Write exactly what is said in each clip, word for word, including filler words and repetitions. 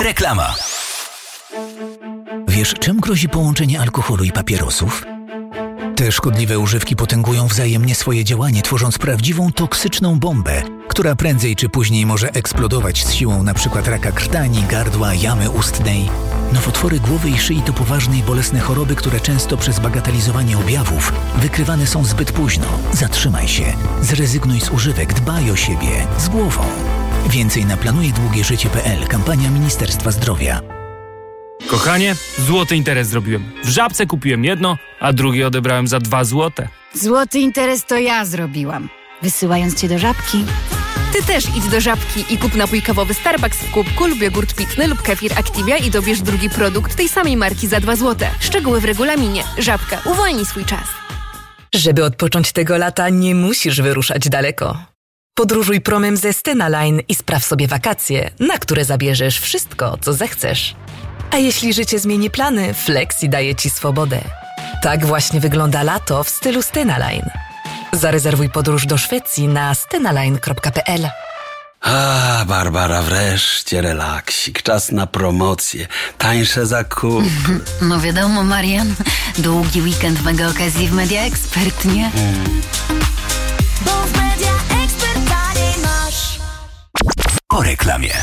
Reklama. Wiesz, czym grozi połączenie alkoholu i papierosów? Te szkodliwe używki potęgują wzajemnie swoje działanie, tworząc prawdziwą toksyczną bombę, która prędzej czy później może eksplodować z siłą np. raka krtani, gardła, jamy ustnej. Nowotwory głowy i szyi to poważne i bolesne choroby, które często przez bagatelizowanie objawów wykrywane są zbyt późno. Zatrzymaj się, zrezygnuj z używek, dbaj o siebie, z głową. Więcej na planuje długie życie kropka pe el, kampania Ministerstwa Zdrowia. Kochanie, złoty interes zrobiłem. W Żabce kupiłem jedno, a drugie odebrałem za dwa złote. Złoty interes to ja zrobiłam, wysyłając cię do Żabki. Ty też idź do Żabki i kup napój kawowy Starbucks w kubku lub jogurt pitny lub kefir Activia i dobierz drugi produkt tej samej marki za dwa złote. Szczegóły w regulaminie. Żabka. Uwolnij swój czas. Żeby odpocząć tego lata, nie musisz wyruszać daleko. Podróżuj promem ze Stena Line i spraw sobie wakacje, na które zabierzesz wszystko, co zechcesz. A jeśli życie zmieni plany, Flexi daje ci swobodę. Tak właśnie wygląda lato w stylu Stena Line. Zarezerwuj podróż do Szwecji na stenaline kropka pe el. A, Barbara, wreszcie relaksik. Czas na promocje, tańsze zakupy. No wiadomo, Marian, długi weekend mega okazji w Media Expert, nie? Mm. Bo w Media Expert taniej masz. Po reklamie.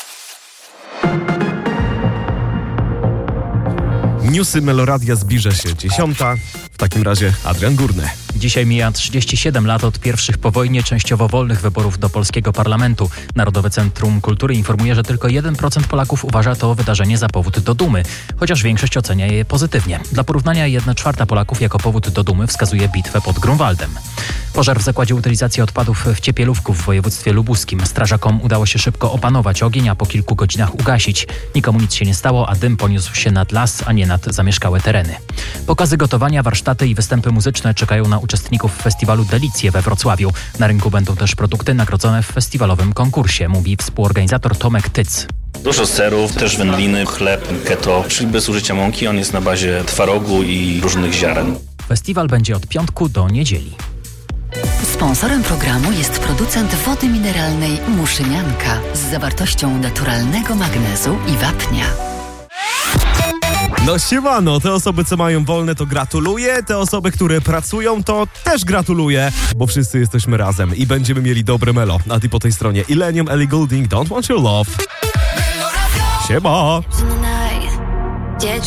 Newsy Meloradia zbliża się dziesiąta. W takim razie Adrian Górny. Dzisiaj mija trzydzieści siedem lat od pierwszych po wojnie częściowo wolnych wyborów do polskiego parlamentu. Narodowe Centrum Kultury informuje, że tylko jeden procent Polaków uważa to wydarzenie za powód do dumy, chociaż większość ocenia je pozytywnie. Dla porównania jedna czwarta Polaków jako powód do dumy wskazuje bitwę pod Grunwaldem. Pożar w zakładzie utylizacji odpadów w Ciepielówku w województwie lubuskim. Strażakom udało się szybko opanować ogień, a po kilku godzinach ugasić. Nikomu nic się nie stało, a dym poniósł się nad las, a nie nad zamieszkałe tereny. Pokazy gotowania, warsztaty i występy muzyczne czekają na uczestników festiwalu Delicje we Wrocławiu. Na rynku będą też produkty nagrodzone w festiwalowym konkursie, mówi współorganizator Tomek Tyc. Dużo serów, też wędliny, chleb keto, czyli bez użycia mąki. On jest na bazie twarogu i różnych ziaren. Festiwal będzie od piątku do niedzieli. Sponsorem programu jest producent wody mineralnej Muszynianka z zawartością naturalnego magnezu i wapnia. No siemano, te osoby, co mają wolne, to gratuluję. Te osoby, które pracują, to też gratuluję, bo wszyscy jesteśmy razem i będziemy mieli dobre melo. A ty po tej stronie Illenium, Ellie Goulding, Don't Want Your Love. Siema!